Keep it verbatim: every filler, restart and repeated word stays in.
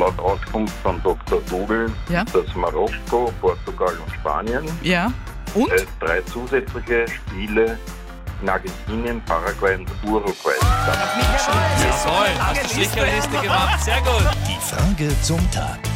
laut Auskunft von Doktor Google Ja. ist das Marokko, Portugal und Spanien. Ja. Und? Es drei zusätzliche Spiele in Argentinien, Paraguay und Uruguay. Jawohl, hast du sicher Liste gemacht. Sehr gut. Die Frage zum Tag.